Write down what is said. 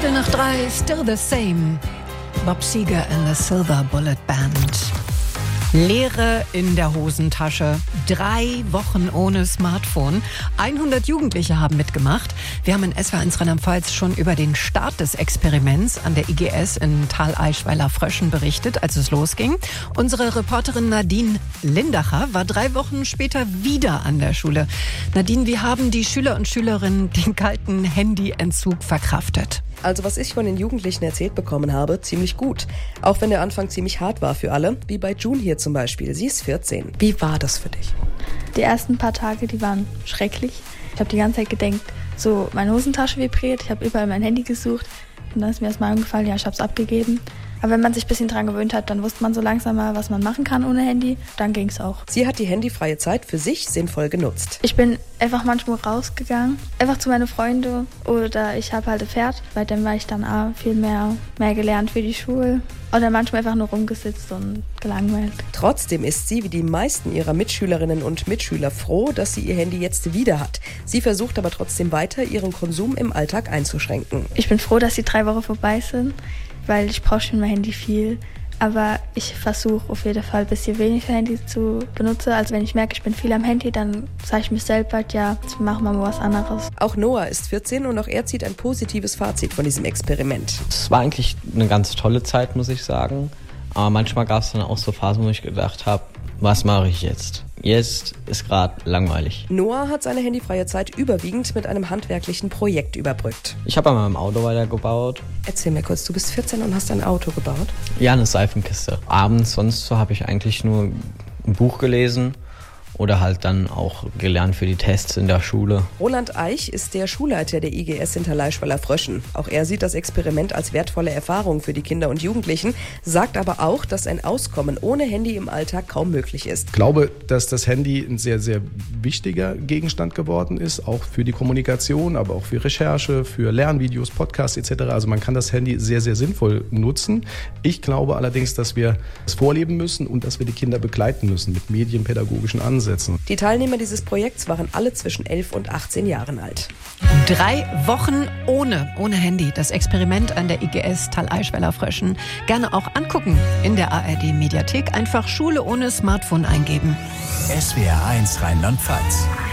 2:15, still the same. Bob Seger and the Silver Bullet Band. Leere in der Hosentasche. 3 Wochen ohne Smartphone. 100 Jugendliche haben mitgemacht. Wir haben in SWR1 Rheinland-Pfalz schon über den Start des Experiments an der IGS in Thalaischweiler-Fröschen berichtet, als es losging. Unsere Reporterin Nadine Lindacher war 3 Wochen später wieder an der Schule. Nadine, wie haben die Schüler und Schülerinnen den kalten Handyentzug verkraftet? Also was ich von den Jugendlichen erzählt bekommen habe, ziemlich gut. Auch wenn der Anfang ziemlich hart war für alle, wie bei June hier zum Beispiel. Sie ist 14. Wie war das für dich? Die ersten paar Tage, die waren schrecklich. Ich habe die ganze Zeit gedacht, so meine Hosentasche vibriert, ich habe überall mein Handy gesucht und dann ist mir erstmal eingefallen, ja, ich habe es abgegeben. Aber wenn man sich ein bisschen dran gewöhnt hat, dann wusste man so langsam mal, was man machen kann ohne Handy. Dann ging es auch. Sie hat die handyfreie Zeit für sich sinnvoll genutzt. Ich bin einfach manchmal rausgegangen, einfach zu meinen Freunden oder ich habe halt ein Pferd. Bei dem war ich dann auch viel mehr gelernt für die Schule. Oder manchmal einfach nur rumgesitzt und gelangweilt. Trotzdem ist sie, wie die meisten ihrer Mitschülerinnen und Mitschüler, froh, dass sie ihr Handy jetzt wieder hat. Sie versucht aber trotzdem weiter, ihren Konsum im Alltag einzuschränken. Ich bin froh, dass die 3 Wochen vorbei sind, weil ich brauche schon mein Handy viel. Aber ich versuche auf jeden Fall ein bisschen weniger Handy zu benutzen. Also wenn ich merke, ich bin viel am Handy, dann sage ich mir selber, ja, jetzt machen wir mal was anderes. Auch Noah ist 14 und auch er zieht ein positives Fazit von diesem Experiment. Es war eigentlich eine ganz tolle Zeit, muss ich sagen. Aber manchmal gab es dann auch so Phasen, wo ich gedacht habe, was mache ich jetzt? Jetzt ist gerade langweilig. Noah hat seine handyfreie Zeit überwiegend mit einem handwerklichen Projekt überbrückt. Ich habe an meinem Auto weitergebaut. Erzähl mir kurz, du bist 14 und hast ein Auto gebaut? Ja, eine Seifenkiste. Abends sonst so habe ich eigentlich nur ein Buch gelesen. Oder halt dann auch gelernt für die Tests in der Schule. Roland Eich ist der Schulleiter der IGS in Thalaischweiler-Fröschen. Auch er sieht das Experiment als wertvolle Erfahrung für die Kinder und Jugendlichen, sagt aber auch, dass ein Auskommen ohne Handy im Alltag kaum möglich ist. Ich glaube, dass das Handy ein sehr, sehr wichtiger Gegenstand geworden ist, auch für die Kommunikation, aber auch für Recherche, für Lernvideos, Podcasts etc. Also man kann das Handy sehr, sehr sinnvoll nutzen. Ich glaube allerdings, dass wir es vorleben müssen und dass wir die Kinder begleiten müssen mit medienpädagogischen Ansätzen. Die Teilnehmer dieses Projekts waren alle zwischen 11 und 18 Jahren alt. 3 Wochen ohne Handy. Das Experiment an der IGS Thalaischweiler-Fröschen. Gerne auch angucken in der ARD-Mediathek. Einfach Schule ohne Smartphone eingeben. SWR1 Rheinland-Pfalz.